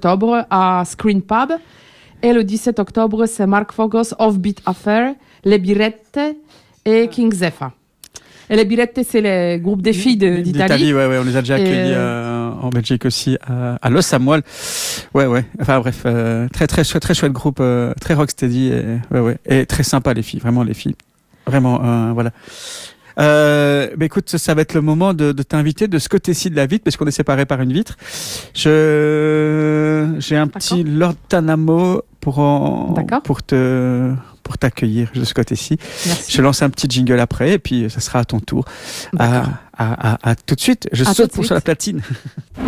octobre à Screen Pub. Et le 17 octobre, c'est Mark Fogos, Offbeat Affair, Les Birettes et King Zephyr. Et les Birettes, c'est le groupe des filles d'Italie. Ouais, on les a déjà accueillis en Belgique aussi, à Los Samuel. Ouais. Enfin bref, très chouette groupe, très rocksteady et très sympa les filles, vraiment les filles. Vraiment, voilà. Écoute, ça va être le moment de t'inviter de ce côté-ci de la vitre, parce qu'on est séparés par une vitre. J'ai un petit Lord Tanamo pour t'accueillir de ce côté-ci. Merci. Je lance un petit jingle après, et puis ça sera à ton tour. À tout de suite. Je saute sur la platine.